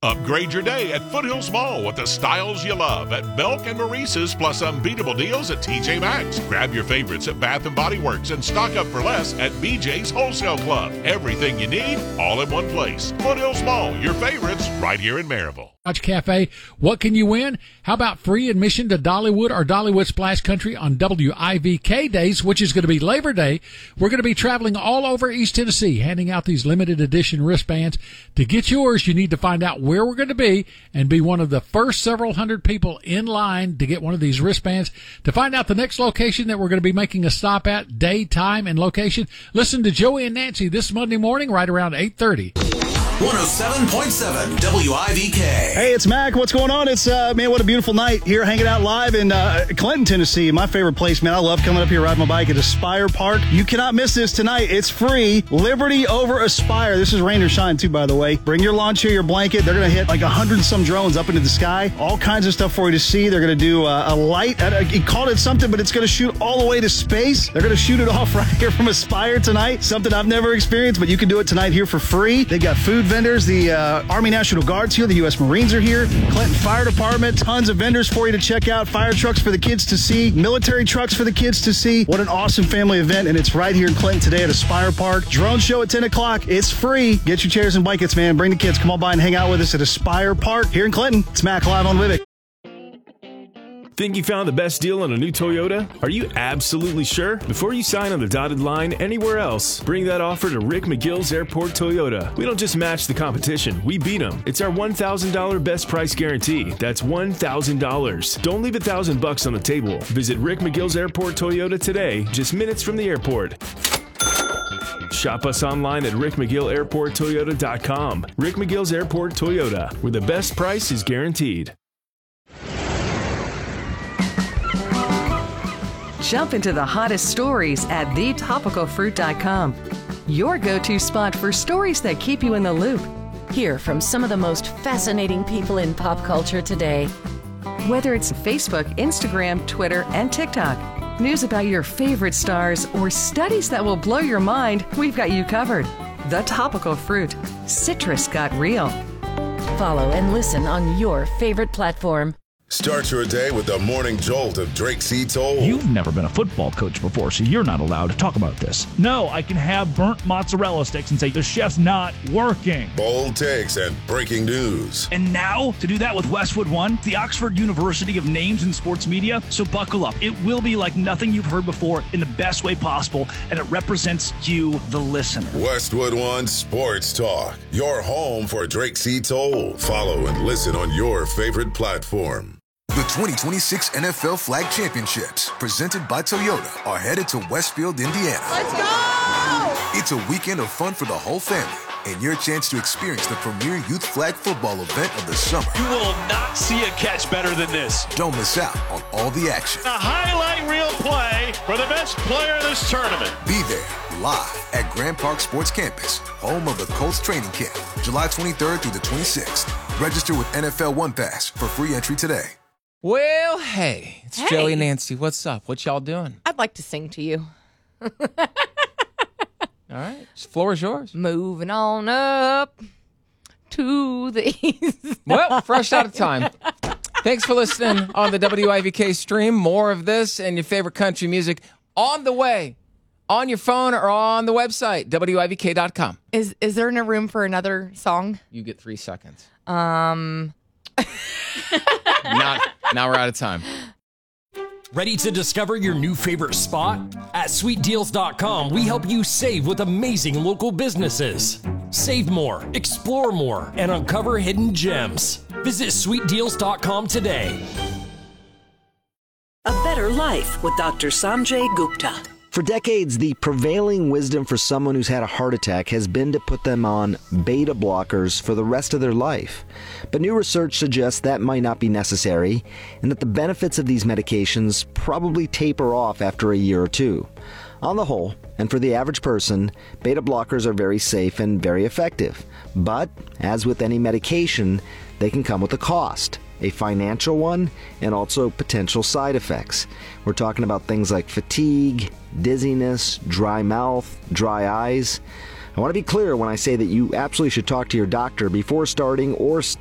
Upgrade your day at Foothills Mall with the styles you love at Belk and Maurice's, plus unbeatable deals at TJ Maxx. Grab your favorites at Bath & Body Works and stock up for less at BJ's Wholesale Club. Everything you need, all in one place. Foothills Mall, your favorites, right here in Maryville. Lodge Cafe, what can you win? How about free admission to Dollywood or Dollywood Splash Country on WIVK days, which is going to be Labor Day? We're going to be traveling all over East Tennessee, handing out these limited edition wristbands. To get yours, you need to find out where we're going to be and be one of the first several hundred people in line to get one of these wristbands. To find out the next location that we're going to be making a stop at, day, time, and location, listen to Joey and Nancy this Monday morning right around 8:30. 107.7 WIVK. Hey, it's Mac. What's going on? It's, man, what a beautiful night here hanging out live in Clinton, Tennessee. My favorite place, man. I love coming up here, riding my bike at Aspire Park. You cannot miss this tonight. It's free. Liberty over Aspire. This is rain or shine, too, by the way. Bring your lawn chair, your blanket. They're going to hit like 100 and some drones up into the sky. All kinds of stuff for you to see. They're going to do a light. He called it something, but it's going to shoot all the way to space. They're going to shoot it off right here from Aspire tonight. Something I've never experienced, but you can do it tonight here for free. They've got food vendors. The Army National Guard's here. The U.S. Marines are here. Clinton Fire Department. Tons of vendors for you to check out. Fire trucks for the kids to see. Military trucks for the kids to see. What an awesome family event, and it's right here in Clinton today at Aspire Park. Drone show at 10 o'clock. It's free. Get your chairs and blankets, man. Bring the kids. Come on by and hang out with us at Aspire Park here in Clinton. It's Mac live on Vivek. Think you found the best deal on a new Toyota? Are you absolutely sure? Before you sign on the dotted line anywhere else, bring that offer to Rick McGill's Airport Toyota. We don't just match the competition, we beat them. It's our $1,000 best price guarantee. That's $1,000. Don't leave $1,000 on the table. Visit Rick McGill's Airport Toyota today, just minutes from the airport. Shop us online at rickmcgillairporttoyota.com. Rick McGill's Airport Toyota, where the best price is guaranteed. Jump into the hottest stories at thetopicalfruit.com. Your go-to spot for stories that keep you in the loop. Hear from some of the most fascinating people in pop culture today. Whether it's Facebook, Instagram, Twitter, and TikTok, news about your favorite stars, or studies that will blow your mind, we've got you covered. The Topical Fruit. Citrus got real. Follow and listen on your favorite platform. Start your day with the morning jolt of Drake C. Toll. You've never been a football coach before, so you're not allowed to talk about this. No, I can have burnt mozzarella sticks and say the chef's not working. Bold takes and breaking news. And now, to do that with Westwood One, the Oxford University of Names in Sports Media. So buckle up. It will be like nothing you've heard before in the best way possible, and it represents you, the listener. Westwood One Sports Talk. Your home for Drake C. Toll. Follow and listen on your favorite platform. The 2026 NFL Flag Championships, presented by Toyota, are headed to Westfield, Indiana. Let's go! It's a weekend of fun for the whole family and your chance to experience the premier youth flag football event of the summer. You will not see a catch better than this. Don't miss out on all the action. A highlight reel play for the best player of this tournament. Be there live at Grand Park Sports Campus, home of the Colts training camp, July 23rd through the 26th. Register with NFL One Pass for free entry today. Well, hey, it's Joey and Nancy. What's up? What y'all doing? I'd like to sing to you. All right, the floor is yours. Moving on up to the east. Well, fresh out of time. Thanks for listening on the WIVK stream. More of this and your favorite country music on the way, on your phone or on the website, WIVK.com. Is there no room for another song? You get 3 seconds. Now we're out of time. Ready to discover your new favorite spot? At sweetdeals.com, we help you save with amazing local businesses. Save more, explore more, and uncover hidden gems. Visit sweetdeals.com today. A better life with Dr. Sanjay Gupta. For decades, the prevailing wisdom for someone who's had a heart attack has been to put them on beta blockers for the rest of their life. But new research suggests that might not be necessary, and that the benefits of these medications probably taper off after a year or two. On the whole, and for the average person, beta blockers are very safe and very effective. But, as with any medication, they can come with a cost. A financial one, and also potential side effects. We're talking about things like fatigue, dizziness, dry mouth, dry eyes. I want to be clear when I say that you absolutely should talk to your doctor before starting or